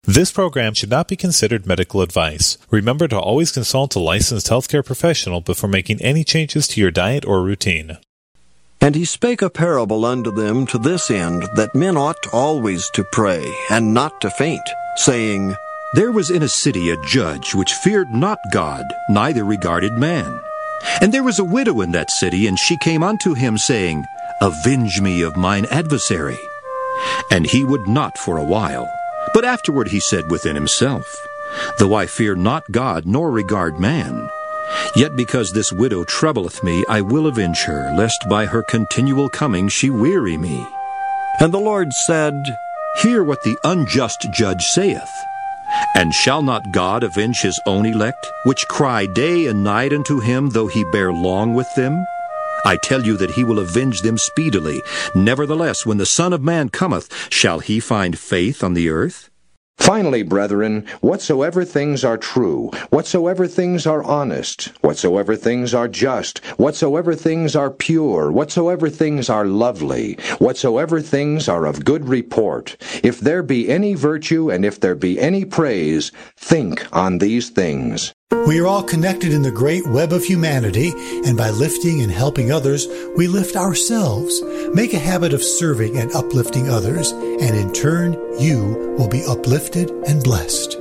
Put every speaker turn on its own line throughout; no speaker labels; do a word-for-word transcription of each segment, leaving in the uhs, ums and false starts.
This program should not be considered medical advice. Remember to always consult a licensed healthcare professional before making any changes to your diet or routine.
And he spake a parable unto them to this end, that men ought always to pray, and not to faint, saying,
There was in a city a judge which feared not God, neither regarded man. And there was a widow in that city, and she came unto him, saying, Avenge me of mine adversary. And he would not for a while. But afterward he said within himself, Though I fear not God, nor regard man, yet because this widow troubleth me, I will avenge her, lest by her continual coming she weary me.
And the Lord said,
Hear what the unjust judge saith. And shall not God avenge his own elect, which cry day and night unto him, though he bear long with them? I tell you that he will avenge them speedily. Nevertheless, when the Son of Man cometh, shall he find faith on the earth?
Finally, brethren, whatsoever things are true, whatsoever things are honest, whatsoever things are just, whatsoever things are pure, whatsoever things are lovely, whatsoever things are of good report, if there be any virtue and if there be any praise, think on these things.
We are all connected in the great web of humanity, and by lifting and helping others, we lift ourselves. Make a habit of serving and uplifting others, and in turn, you will be uplifted and blessed.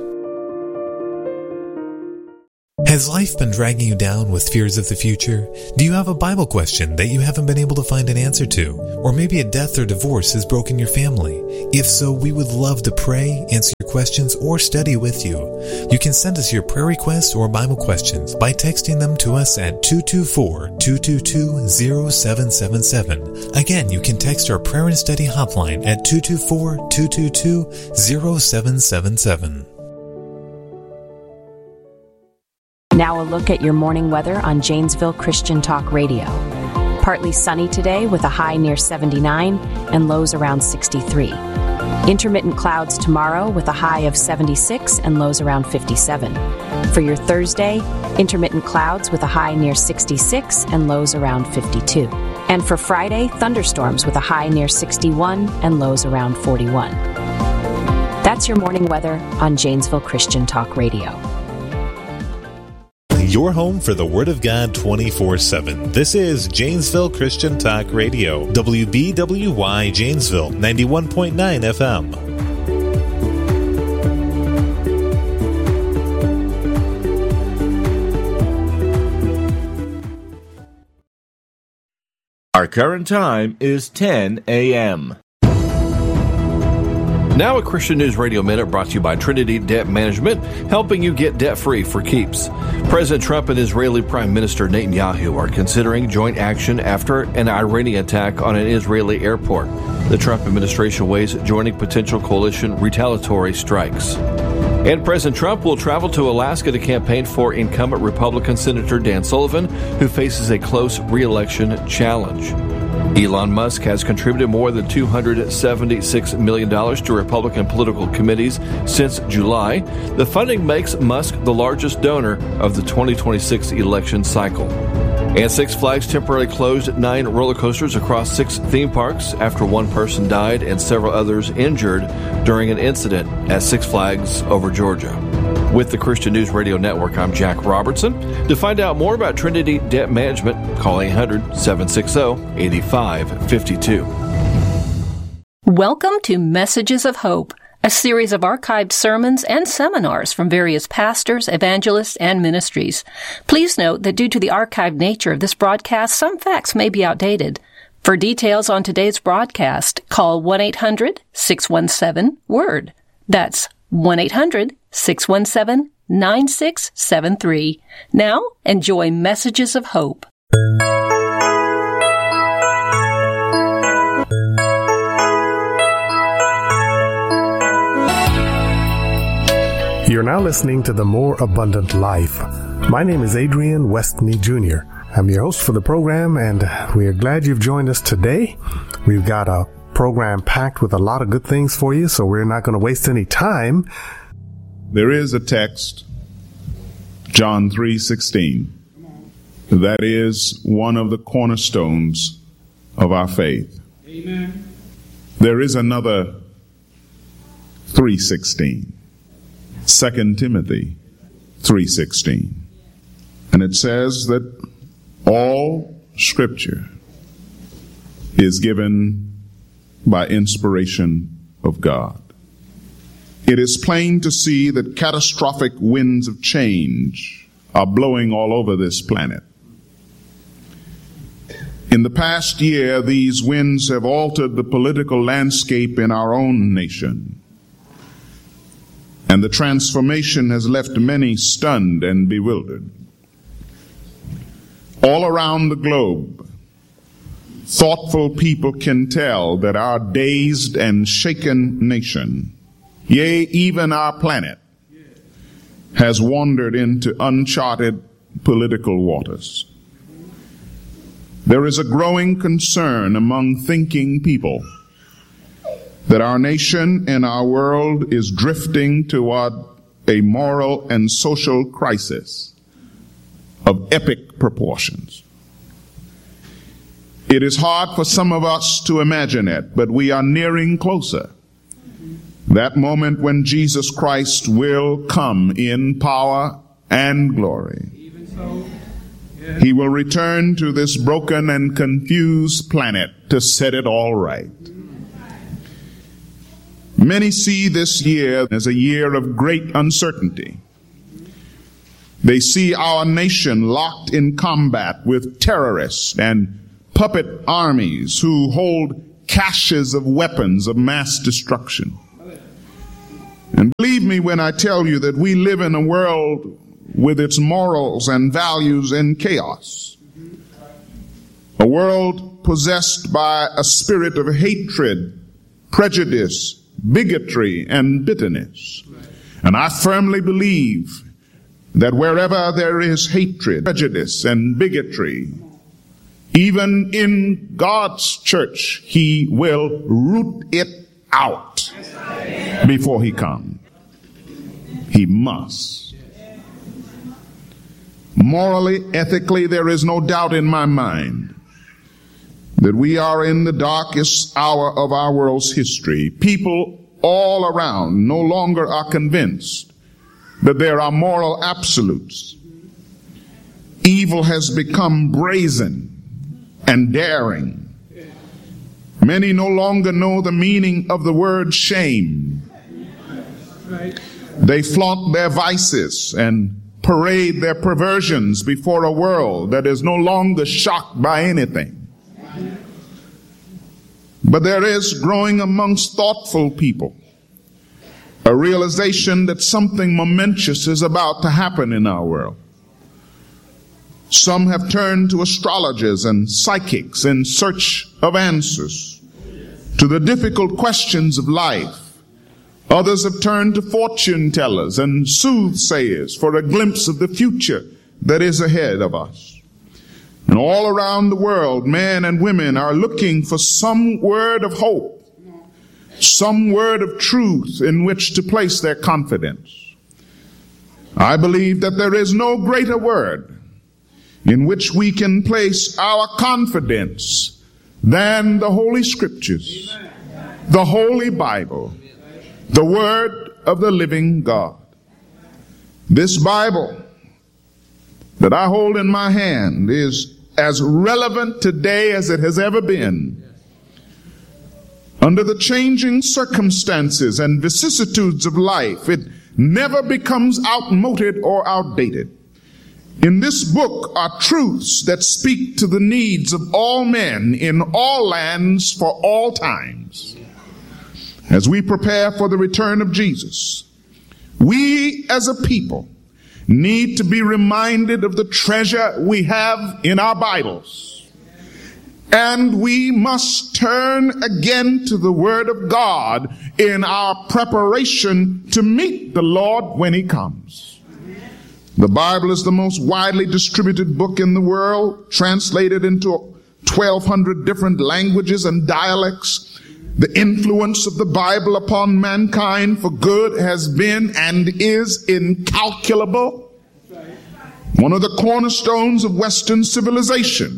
Has life been dragging you down with fears of the future? Do you have a Bible question that you haven't been able to find an answer to? Or maybe a death or divorce has broken your family? If so, we would love to pray, answer your questions, or study with you. You can send us your prayer requests or Bible questions by texting them to us at two two four, two two two, zero seven seven seven. Again, you can text our prayer and study hotline at two two four, two two two, zero seven seven seven.
Now a look at your morning weather on Janesville Christian Talk Radio. Partly sunny today with a high near seventy-nine and lows around sixty-three. Intermittent clouds tomorrow with a high of seventy-six and lows around fifty-seven. For your Thursday, intermittent clouds with a high near sixty-six and lows around fifty-two. And for Friday, thunderstorms with a high near sixty-one and lows around forty-one. That's your morning weather on Janesville Christian Talk Radio.
Your home for the Word of God twenty-four seven. This is Janesville Christian Talk Radio, W B W Y Janesville, ninety-one point nine F M.
Our current time is ten a.m. Now a Christian News Radio Minute brought to you by Trinity Debt Management, helping you get debt-free for keeps. President Trump and Israeli Prime Minister Netanyahu are considering joint action after an Iranian attack on an Israeli airport. The Trump administration weighs joining potential coalition retaliatory strikes. And President Trump will travel to Alaska to campaign for incumbent Republican Senator Dan Sullivan, who faces a close re-election challenge. Elon Musk has contributed more than two hundred seventy-six million dollars to Republican political committees since July. The funding makes Musk the largest donor of the twenty twenty-six election cycle. And Six Flags temporarily closed nine roller coasters across six theme parks after one person died and several others injured during an incident at Six Flags over Georgia. With the Christian News Radio Network, I'm Jack Robertson. To find out more about Trinity Debt Management, call eight hundred, seven six zero, eight five five two.
Welcome to Messages of Hope, a series of archived sermons and seminars from various pastors, evangelists, and ministries. Please note that due to the archived nature of this broadcast, some facts may be outdated. For details on today's broadcast, call one eight hundred, six one seven, WORD. That's one eight hundred, six one seven, nine six seven three. Now, enjoy Messages of Hope.
You're now listening to The More Abundant Life. My name is Adrian Westney Junior I'm your host for the program, and we are glad you've joined us today. We've got a program packed with a lot of good things for you, so we're not going to waste any time.
There is a text, John three sixteen, that is one of the cornerstones of our faith. Amen. There is another three sixteen. Second Timothy three sixteen. And it says that all Scripture is given by inspiration of God. It is plain to see that catastrophic winds of change are blowing all over this planet. In the past year, these winds have altered the political landscape in our own nation. And the transformation has left many stunned and bewildered. All around the globe, thoughtful people can tell that our dazed and shaken nation, yea, even our planet, has wandered into uncharted political waters. There is a growing concern among thinking people that our nation and our world is drifting toward a moral and social crisis of epic proportions. It is hard for some of us to imagine it, but we are nearing closer. That moment when Jesus Christ will come in power and glory.
Even so, yes.
He will return to this broken and confused planet to set it all right. Many see this year as a year of great uncertainty. They see our nation locked in combat with terrorists and puppet armies who hold caches of weapons of mass destruction. And believe me when I tell you that we live in a world with its morals and values in chaos. A world possessed by a spirit of hatred, prejudice, bigotry, and bitterness. And I firmly believe that wherever there is hatred, prejudice, and bigotry, even in God's church, He will root it out before He comes. He must. Morally, ethically, there is no doubt in my mind that we are in the darkest hour of our world's history. People all around no longer are convinced that there are moral absolutes. Evil has become brazen and daring. Many no longer know the meaning of the word shame. They flaunt their vices and parade their perversions before a world that is no longer shocked by anything. But there is growing amongst thoughtful people a realization that something momentous is about to happen in our world. Some have turned to astrologers and psychics in search of answers to the difficult questions of life. Others have turned to fortune tellers and soothsayers for a glimpse of the future that is ahead of us. And all around the world, men and women are looking for some word of hope, some word of truth in which to place their confidence. I believe that there is no greater word in which we can place our confidence than the Holy Scriptures, the Holy Bible, the Word of the living God. This Bible that I hold in my hand is as relevant today as it has ever been. Under the changing circumstances and vicissitudes of life, it never becomes outmoded or outdated. In this book are truths that speak to the needs of all men in all lands for all times. As we prepare for the return of Jesus, we as a people need to be reminded of the treasure we have in our Bibles. And we must turn again to the Word of God in our preparation to meet the Lord when He comes. The Bible is the most widely distributed book in the world, translated into twelve hundred different languages and dialects. The influence of the Bible upon mankind for good has been and is incalculable. One of the cornerstones of Western civilization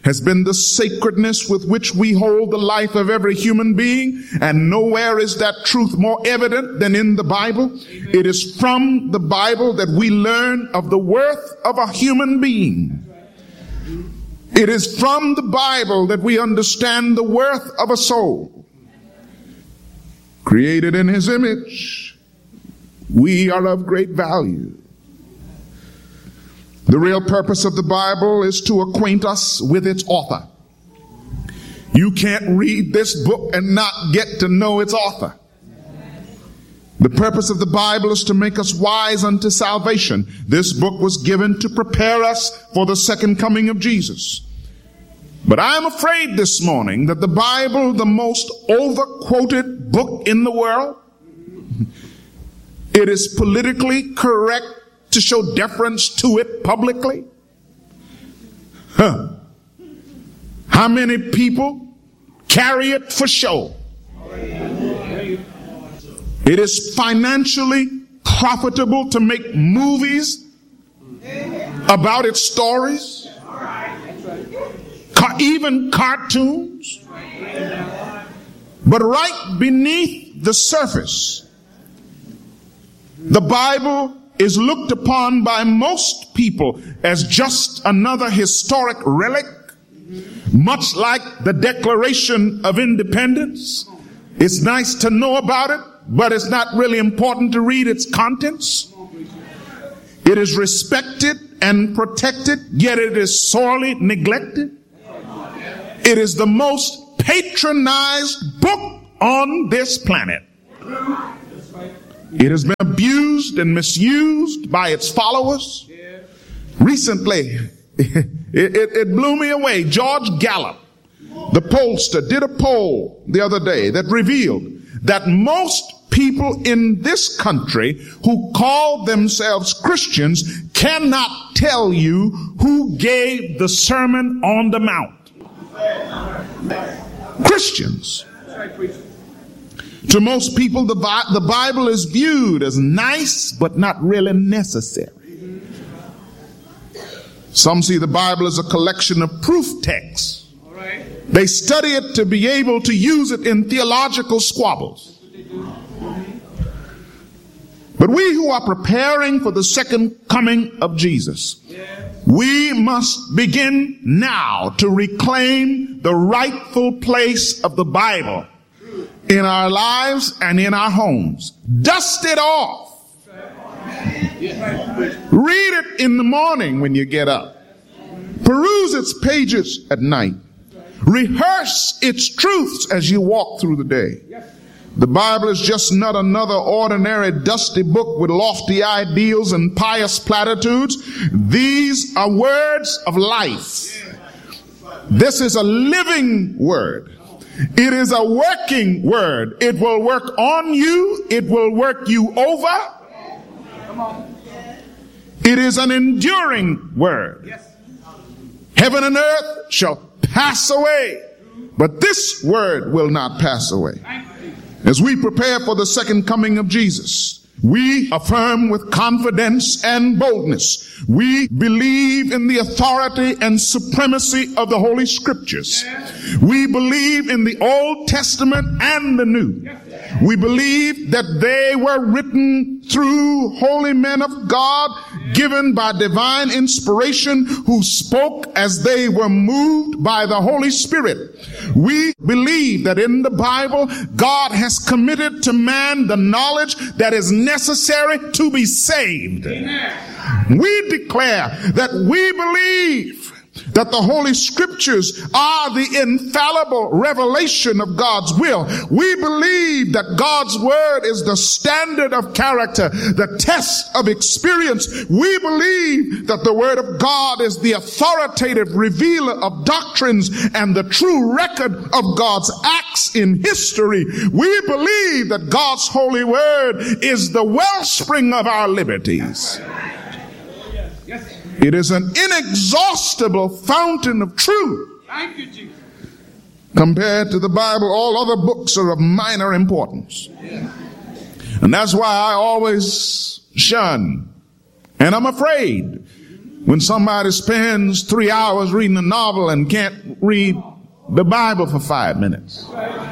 has been the sacredness with which we hold the life of every human being, and nowhere is that truth more evident than in the Bible. It is from the Bible that we learn of the worth of a human being. It is from the Bible that we understand the worth of a soul. Created in His image, we are of great value. The real purpose of the Bible is to acquaint us with its author. You can't read this book and not get to know its author. The purpose of the Bible is to make us wise unto salvation. This book was given to prepare us for the second coming of Jesus. But I'm afraid this morning that the Bible, the most overquoted book in the world, it is politically correct to show deference to it publicly. Huh. How many people carry it for show? It is financially profitable to make movies about its stories, Car- even cartoons. But right beneath the surface, the Bible is looked upon by most people as just another historic relic, much like the Declaration of Independence. It's nice to know about it, but it's not really important to read its contents. It is respected and protected, yet it is sorely neglected. It is the most patronized book on this planet. It has been abused and misused by its followers. Recently, it, it, it blew me away. George Gallup, the pollster, did a poll the other day that revealed that most people in this country who call themselves Christians cannot tell you who gave the Sermon on the Mount. Christians. To most people, the, Bi- the Bible is viewed as nice, but not really necessary. Some see the Bible as a collection of proof texts. They study it to be able to use it in theological squabbles. But we who are preparing for the second coming of Jesus, we must begin now to reclaim the rightful place of the Bible in our lives and in our homes. Dust it off. Read it in the morning when you get up. Peruse its pages at night. Rehearse its truths as you walk through the day. The Bible is just not another ordinary dusty book with lofty ideals and pious platitudes. These are words of life. This is a living word. It is a working word. It will work on you. It will work you over. It is an enduring word. Heaven and earth shall pass away, but this word will not pass away. As we prepare for the second coming of Jesus, we affirm with confidence and boldness. We believe in the authority and supremacy of the Holy Scriptures. We believe in the Old Testament and the New. We believe that they were written through holy men of God, given by divine inspiration, who spoke as they were moved by the Holy Spirit. We believe that in the Bible, God has committed to man the knowledge that is necessary to be saved. Amen. We declare that we believe that the Holy Scriptures are the infallible revelation of God's will. We believe that God's Word is the standard of character, the test of experience. We believe that the Word of God is the authoritative revealer of doctrines and the true record of God's acts in history. We believe that God's holy Word is the wellspring of our liberties. It is an inexhaustible fountain of truth. Thank you, Jesus. Compared to the Bible, all other books are of minor importance. And that's why I always shun, and I'm afraid When somebody spends three hours reading a novel and can't read the Bible for five minutes.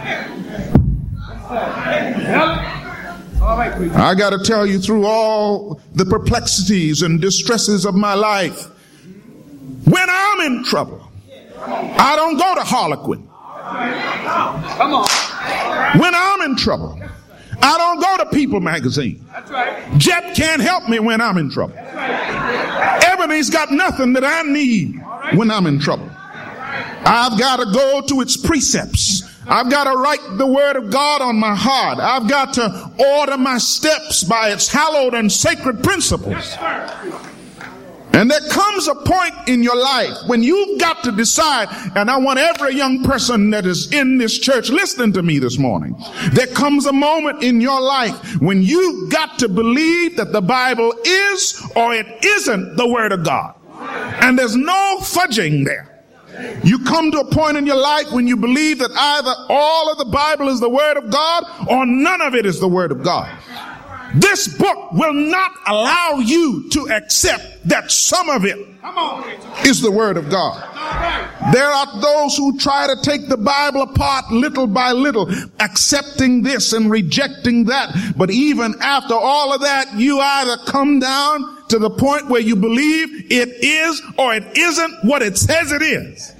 I got to tell you, through all the perplexities and distresses of my life, when I'm in trouble, I don't go to Harlequin. Come on. When I'm in trouble, I don't go to People magazine. That's right. Jet can't help me when I'm in trouble. That's right. Ebony's got nothing that I need right. when I'm in trouble. I've got to go to its precepts. I've got to write the word of God on my heart. I've got to order my steps by its hallowed and sacred principles. And there comes a point in your life when you've got to decide, and I want every young person that is in this church listening to me this morning, there comes a moment in your life when you've got to believe that the Bible is or it isn't the Word of God. And there's no fudging there. You come to a point in your life when you believe that either all of the Bible is the Word of God or none of it is the Word of God. This book will not allow you to accept that some of it is the Word of God. There are those who try to take the Bible apart little by little, accepting this and rejecting that. But even after all of that, you either come down to the point where you believe it is or it isn't what it says it is.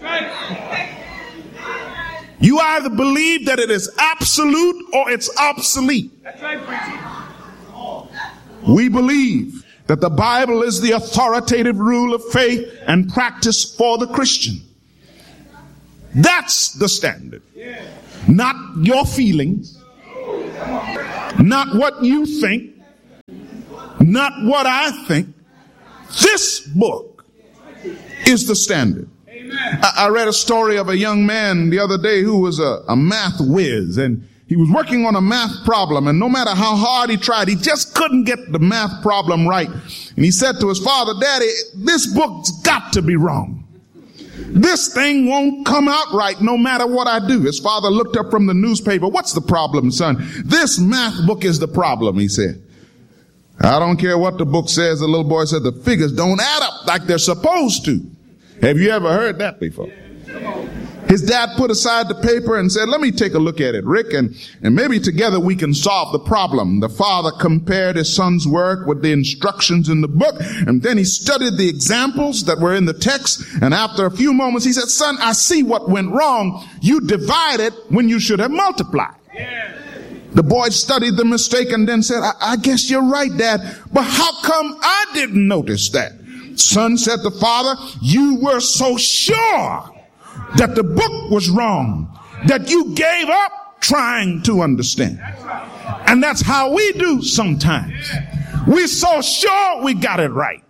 You either believe that it is absolute or it's obsolete. We believe that the Bible is the authoritative rule of faith and practice for the Christian. That's the standard. Not your feelings, not what you think, not what I think. This book is the standard. I, I read a story of a young man the other day who was a, a math whiz, and he was working on a math problem, and no matter how hard he tried, he just couldn't get the math problem right. And he said to his father, "Daddy, this book's got to be wrong. This thing won't come out right no matter what I do." His father looked up from the newspaper. "What's the problem, son?" "This math book is the problem," he said. "I don't care what the book says," the little boy said. "The figures don't add up like they're supposed to." Have you ever heard that before? His dad put aside the paper and said, "Let me take a look at it, Rick, and, and maybe together we can solve the problem." The father compared his son's work with the instructions in the book, and then he studied the examples that were in the text, and after a few moments he said, "Son, I see what went wrong. You divided when you should have multiplied." Yeah. The boy studied the mistake and then said, I, I guess you're right, Dad, but how come I didn't notice that?" "Son," said the father, "you were so sure that the book was wrong that you gave up trying to understand." And that's how we do sometimes. We're so sure we got it right.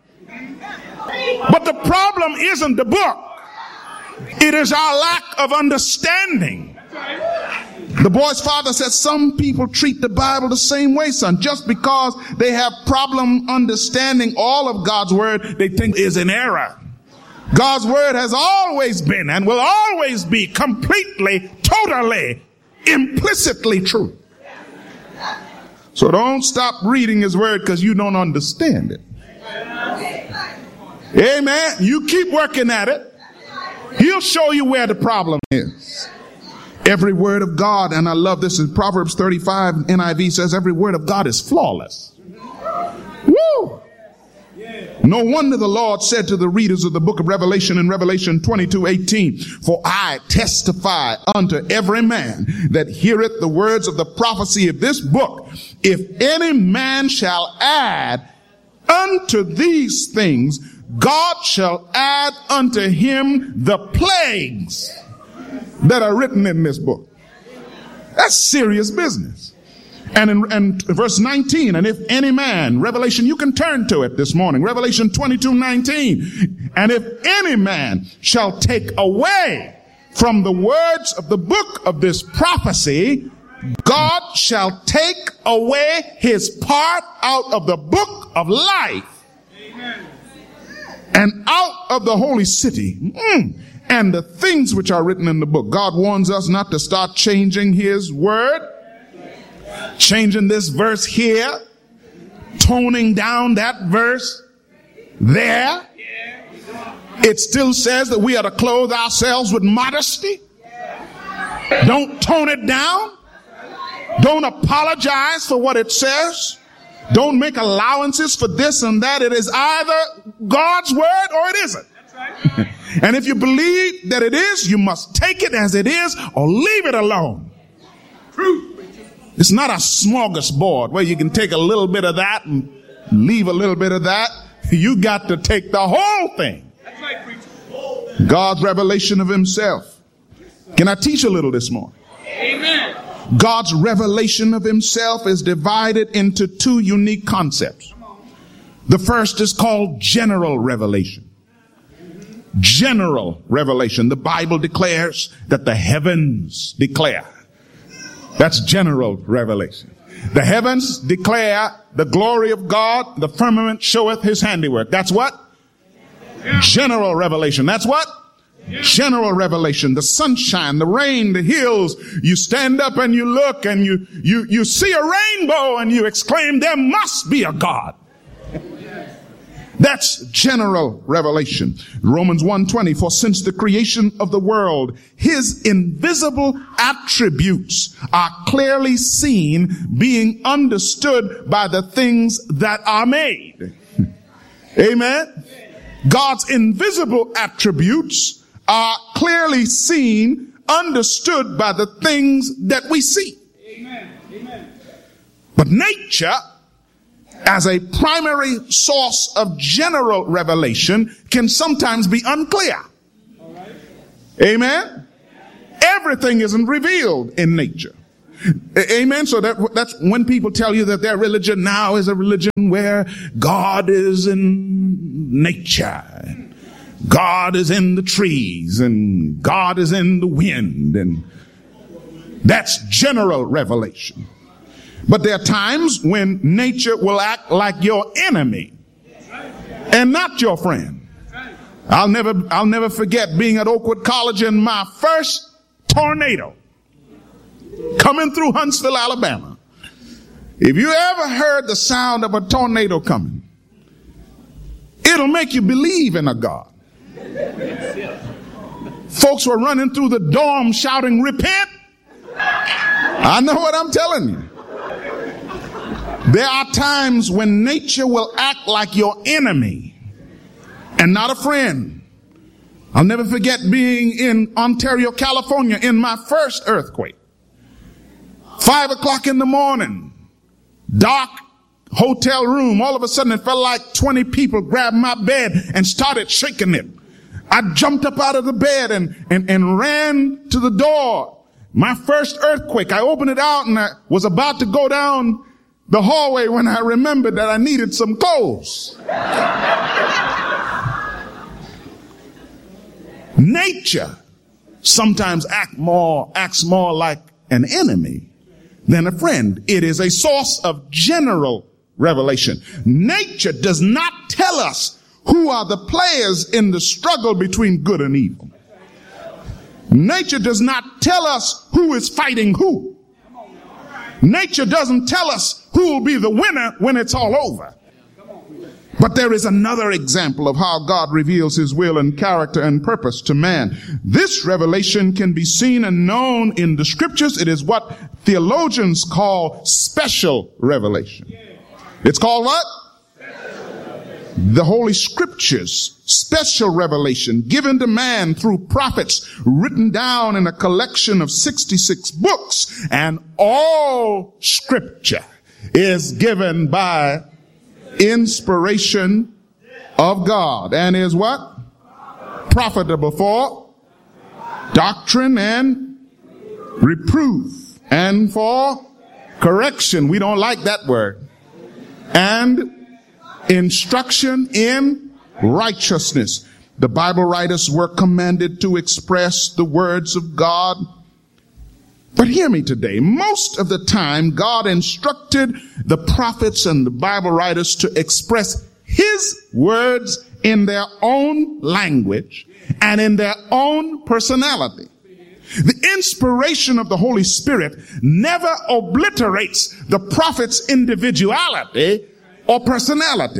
But the problem isn't the book. It is our lack of understanding. The boy's father said, "Some people treat the Bible the same way, son. Just because they have problem understanding all of God's word, they think is an error. God's word has always been and will always be completely, totally, implicitly true. So don't stop reading his word because you don't understand it." Amen. You keep working at it. He'll show you where the problem is. Every word of God, and I love this in Proverbs thirty-five, N I V says every word of God is flawless. Woo! No wonder the Lord said to the readers of the book of Revelation in Revelation twenty-two eighteen, "For I testify unto every man that heareth the words of the prophecy of this book, if any man shall add unto these things, God shall add unto him the plagues that are written in this book." That's serious business. And in, in verse nineteen, "And if any man," Revelation, you can turn to it this morning, Revelation twenty-two nineteen, "And if any man shall take away from the words of the book of this prophecy, God shall take away his part out of the book of life and out of the holy city, mm, and the things which are written in the book." God warns us not to start changing his word, changing this verse here, toning down that verse. there, it still says that we are to clothe ourselves with modesty. Don't tone it down. Don't apologize for what it says. Don't make allowances for this and that. It is either God's word or it isn't. And if you believe that it is, you must take it as it is or leave it alone. It's not a smorgasbord where you can take a little bit of that and leave a little bit of that. You got to take the whole thing. God's revelation of himself. Can I teach a little this morning?
Amen.
God's revelation of himself is divided into two unique concepts. The first is called general revelation. General revelation. The Bible declares that the heavens declare. That's general revelation. The heavens declare the glory of God. The firmament showeth his handiwork. That's what? General revelation. That's what? General revelation. The sunshine, the rain, the hills. You stand up and you look and you, you, you see a rainbow and you exclaim, there must be a God. That's general revelation. Romans one twenty, for since the creation of the world, his invisible attributes are clearly seen, being understood by the things that are made. Amen. God's invisible attributes are clearly seen, understood by the things that we see.
Amen. Amen.
But nature, as a primary source of general revelation, can sometimes be unclear.
All right.
Amen? Everything isn't revealed in nature. Amen? So that, that's when people tell you that their religion now is a religion where God is in nature. And God is in the trees and God is in the wind. And that's general revelation. But there are times when nature will act like your enemy and not your friend. I'll never, I'll never forget being at Oakwood College in my first tornado coming through Huntsville, Alabama. If you ever heard the sound of a tornado coming, it'll make you believe in a God. Folks were running through the dorm shouting, repent. I know what I'm telling you. There are times when nature will act like your enemy and not a friend. I'll never forget being in Ontario, California in my first earthquake. Five o'clock in the morning, dark hotel room. All of a sudden it felt like twenty people grabbed my bed and started shaking it. I jumped up out of the bed and, and, and ran to the door. My first earthquake. I opened it out and I was about to go down the hallway when I remembered that I needed some clothes. Nature sometimes act more, acts more like an enemy than a friend. It is a source of general revelation. Nature does not tell us who are the players in the struggle between good and evil. Nature does not tell us who is fighting who. Nature doesn't tell us who will be the winner when it's all over. But there is another example of how God reveals his will and character and purpose to man. This revelation can be seen and known in the scriptures. It is what theologians call special revelation. It's called what? The Holy Scriptures, special revelation given to man through prophets, written down in a collection of sixty-six books, and all Scripture is given by inspiration of God and is what? Profitable for doctrine and reproof and for correction. We don't like that word. And instruction in righteousness. The Bible writers were commanded to express the words of God. But hear me today. Most of the time, God instructed the prophets and the Bible writers to express his words in their own language and in their own personality. The inspiration of the Holy Spirit never obliterates the prophet's individuality or personality.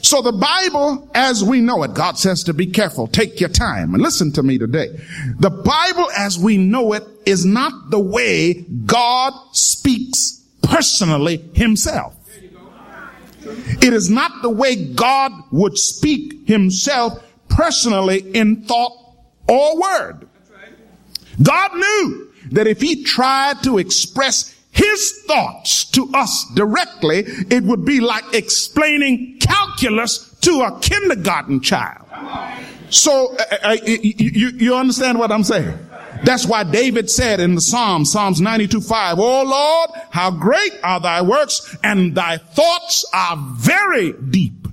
So the Bible, as we know it, God says to be careful, take your time, and listen to me today. The Bible, as we know it, is not the way God speaks personally himself. It is not the way God would speak himself personally in thought or word. God knew that if he tried to express his thoughts to us directly, it would be like explaining calculus to a kindergarten child. So uh, uh, you, you understand what I'm saying? That's why David said in the Psalm, Psalms ninety-two five, "Oh Lord, how great are thy works, and thy thoughts are very deep."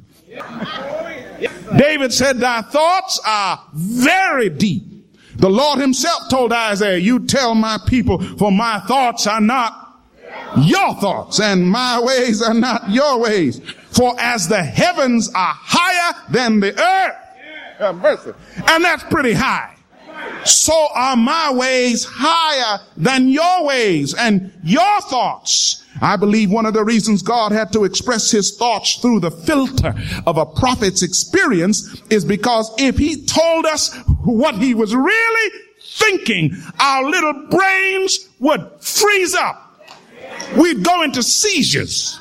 David said, thy thoughts are very deep. The Lord himself told Isaiah, you tell my people, for my thoughts are not your thoughts, and my ways are not your ways. For as the heavens are higher than the earth, have mercy, and that's pretty high, so are my ways higher than your ways and your thoughts. I believe one of the reasons God had to express his thoughts through the filter of a prophet's experience is because if he told us what he was really thinking, our little brains would freeze up. We'd go into seizures.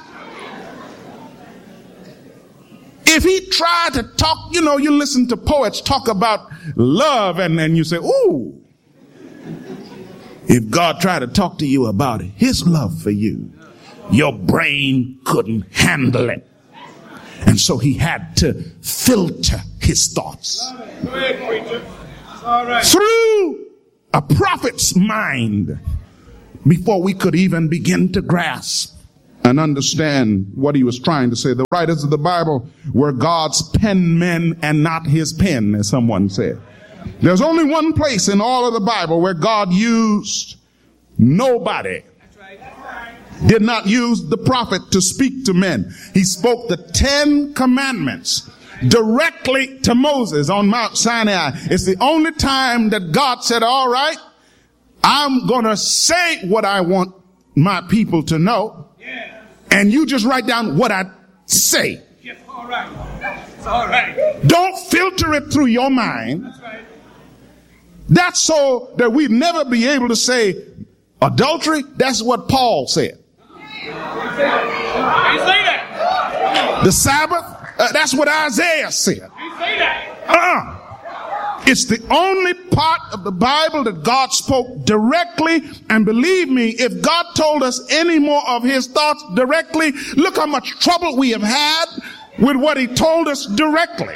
If he tried to talk, you know, you listen to poets talk about love and, and you say, ooh. If God tried to talk to you about his love for you, your brain couldn't handle it. And so he had to filter his thoughts through a prophet's mind before we could even begin to grasp and understand what he was trying to say. The writers of the Bible were God's penmen and not his pen, as someone said. There's only one place in all of the Bible where God used nobody. Did not use the prophet to speak to men. He spoke the Ten Commandments directly to Moses on Mount Sinai. It's the only time that God said, all right, I'm going to say what I want my people to know. And you just write down what I say.
Yes, all right. It's all right.
Don't filter it through your mind.
That's right.
That's so that we'd never be able to say adultery. That's what Paul said.
Can't say that.
The Sabbath, uh, that's what Isaiah said.
Can't say that.
Uh-uh. It's the only part of the Bible that God spoke directly. And believe me, if God told us any more of his thoughts directly, look how much trouble we have had with what he told us directly.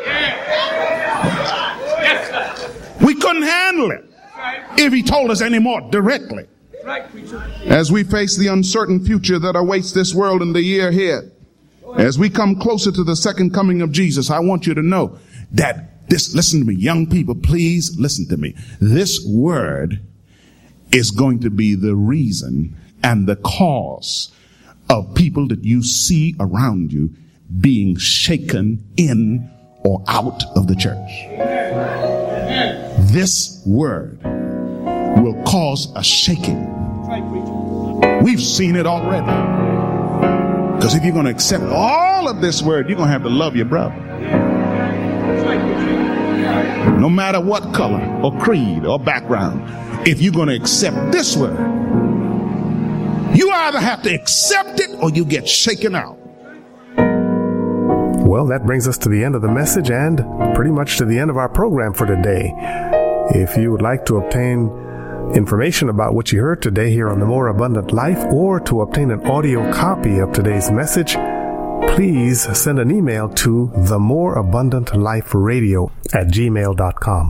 Yes, sir.
We couldn't handle it if he told us any more directly.
Right, preacher.
As we face the uncertain future that awaits this world in the year ahead, as we come closer to the second coming of Jesus, I want you to know that this, listen to me, young people, please listen to me. This word is going to be the reason and the cause of people that you see around you being shaken in or out of the church. This word will cause a shaking. We've seen it already. Because if you're going to accept all of this word, you're going to have to love your brother. No matter what color or creed or background, if you're going to accept this word, you either have to accept it or you get shaken out.
Well, that brings us to the end of the message and pretty much to the end of our program for today. If you would like to obtain information about what you heard today here on The More Abundant Life, or to obtain an audio copy of today's message, please send an email to the more abundant life radio at gmail dot com.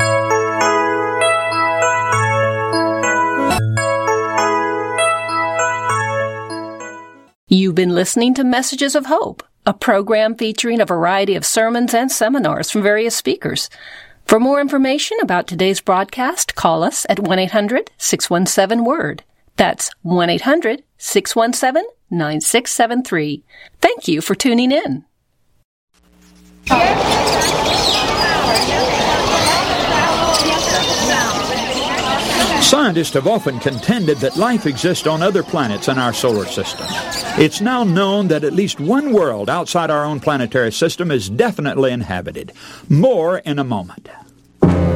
You've been listening to Messages of Hope, a program featuring a variety of sermons and seminars from various speakers. For more information about today's broadcast, call us at one eight hundred six one seven word. That's one eight hundred six one seven nine six seven three. Thank you for tuning in.
Scientists have often contended that life exists on other planets in our solar system. It's now known that at least one world outside our own planetary system is definitely inhabited. More in a moment.